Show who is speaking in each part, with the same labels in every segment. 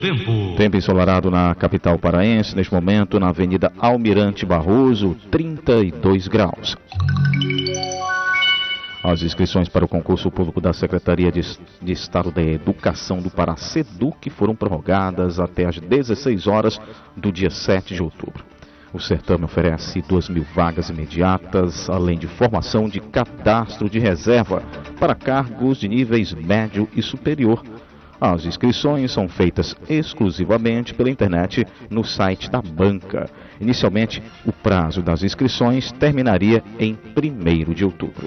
Speaker 1: Tempo ensolarado na capital paraense, neste momento na Avenida Almirante Barroso, 32 graus. As inscrições para o concurso público da Secretaria de Estado da Educação do Pará, SEDUC, foram prorrogadas até às 16 horas do dia 7 de outubro. O certame oferece 2.000 vagas imediatas, além de formação de cadastro de reserva para cargos de níveis médio e superior. As inscrições são feitas exclusivamente pela internet no site da banca. Inicialmente, o prazo das inscrições terminaria em 1º de outubro.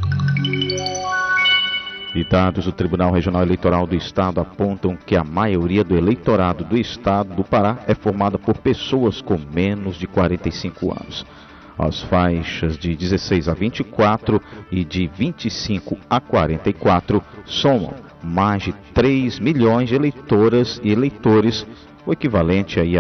Speaker 1: E dados do Tribunal Regional Eleitoral do Estado apontam que a maioria do eleitorado do Estado do Pará é formada por pessoas com menos de 45 anos. As faixas de 16 a 24 e de 25 a 44 somam mais de 3 milhões de eleitoras e eleitores, o equivalente aí a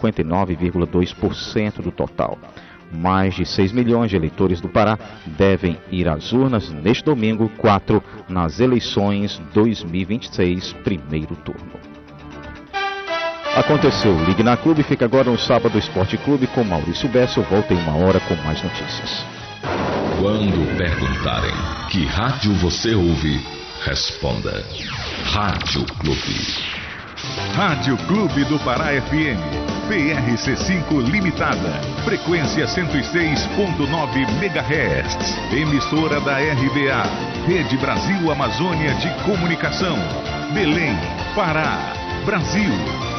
Speaker 1: 59,2% do total. Mais de 6 milhões de eleitores do Pará devem ir às urnas neste domingo 4 nas eleições 2026, primeiro turno. Aconteceu. Ligue na Clube, fica agora no Sábado Esporte Clube com Maurício Bessel. Volta em 1 hora com mais notícias.
Speaker 2: Quando perguntarem que rádio você ouve, responda: Rádio Clube.
Speaker 3: Rádio Clube do Pará FM, PRC5 Limitada, frequência 106.9 MHz, emissora da RBA, Rede Brasil Amazônia de Comunicação, Belém, Pará, Brasil.